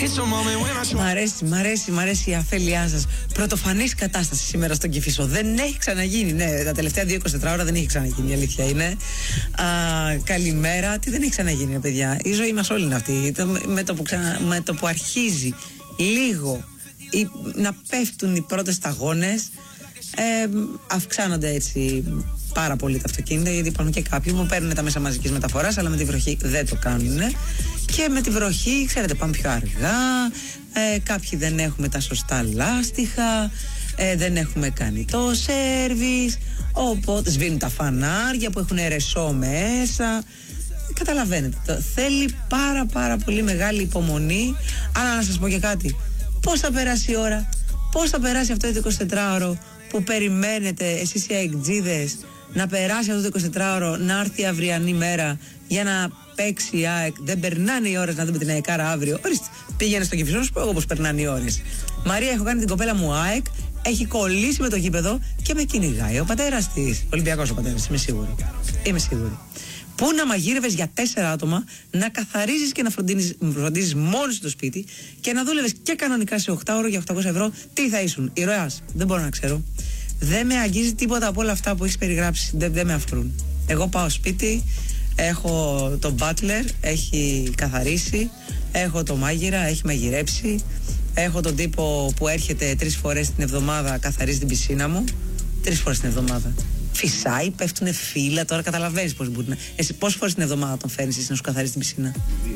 Μ' αρέσει η αφέλειά σας. Πρωτοφανής κατάσταση σήμερα στον Κηφισό. Δεν έχει ξαναγίνει, ναι. Τα τελευταία 2-24 ώρα δεν έχει ξαναγίνει, η αλήθεια είναι. Καλημέρα. Τι δεν έχει ξαναγίνει, παιδιά. Η ζωή μας όλη είναι αυτή. Με το που αρχίζει λίγο να πέφτουν οι πρώτες σταγόνες, αυξάνονται έτσι πάρα πολύ τα αυτοκίνητα, γιατί υπάρχουν και κάποιοι που παίρνουν τα μέσα μαζικής μεταφοράς, αλλά με τη βροχή δεν το κάνουν. Και με τη βροχή, ξέρετε, πάμε πιο αργά. Κάποιοι δεν έχουμε τα σωστά λάστιχα, δεν έχουμε κάνει το σέρβις, οπότε σβήνουν τα φανάρια που έχουν ρεσό μέσα. Καταλαβαίνετε, θέλει πάρα πολύ μεγάλη υπομονή. Αλλά να σας πω και κάτι, πώς θα περάσει η ώρα, πώς θα περάσει αυτό το 24ωρο που περιμένετε εσείς οι αεκτζίδες, να περάσει αυτό το 24ωρο, να έρθει η αυριανή μέρα για να παίξει η ΑΕΚ. Δεν περνάνε οι ώρες να δούμε την ΑΕΚΑΡΑ αύριο. Ορίστε, πήγαινε στο Κηφισό, σου πω εγώ πώς περνάνε οι ώρες. Μαρία, έχω κάνει την κοπέλα μου ΑΕΚ, έχει κολλήσει με το γήπεδο και με κυνηγάει ο πατέρας της. Ολυμπιακός ο πατέρας, είμαι σίγουρη. Πού να μαγείρευες για 4 άτομα, να καθαρίζεις και να φροντίζεις μόνος στο σπίτι και να δούλευες και κανονικά σε 8ωρο για 800 ευρώ, τι θα ήσουν, ηρωάς? Δεν μπορώ να ξέρω. Δεν με αγγίζει τίποτα από όλα αυτά που έχεις περιγράψει. Δεν με αφορούν. Εγώ πάω σπίτι, έχω τον butler, έχει καθαρίσει, έχω το μάγειρα, έχει μαγειρέψει, έχω τον τύπο που έρχεται 3 φορές την εβδομάδα, καθαρίζει την πισίνα μου. 3 φορές την εβδομάδα. Φυσάει, πέφτουνε φύλλα, τώρα καταλαβαίνεις πώς μπορεί να. Εσύ πόσες φορές την εβδομάδα τον φέρνεις εσύ να σου καθαρίσει την πισίνα?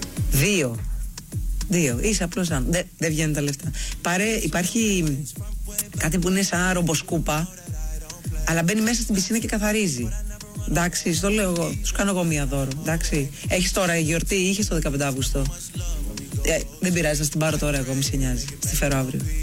2. Είσαι απλώς αν. Δεν βγαίνουν τα λεφτά. Υπάρχει κάτι που είναι σαν ρομποσκούπα, αλλά μπαίνει μέσα στην πισίνα και καθαρίζει. Εντάξει, στο λέω εγώ. Σου κάνω εγώ μία δώρο. Εντάξει. Έχεις τώρα γιορτή ή είχες το 15 Αύγουστο? Δεν πειράζει, να την πάρω τώρα εγώ, μη σε νοιάζει. Στη φέρω αύριο.